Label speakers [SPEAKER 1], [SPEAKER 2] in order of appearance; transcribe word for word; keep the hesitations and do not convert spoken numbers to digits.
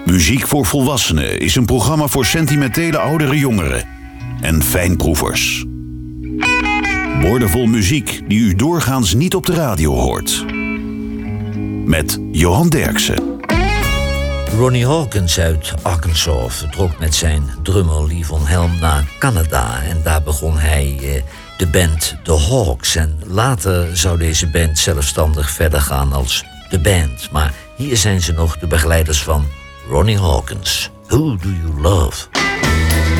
[SPEAKER 1] Muziek voor Volwassenen is een programma voor sentimentele oudere jongeren en fijnproevers. Woordenvol muziek die u doorgaans niet op de radio hoort. Met Johan Derksen.
[SPEAKER 2] Ronnie Hawkins uit Arkansas vertrok met zijn drummer Lee Von Helm naar Canada. En daar begon hij eh, de band The Hawks. En later zou deze band zelfstandig verder gaan als The Band. Maar hier zijn ze nog de begeleiders van Ronnie Hawkins. Who Do You Love?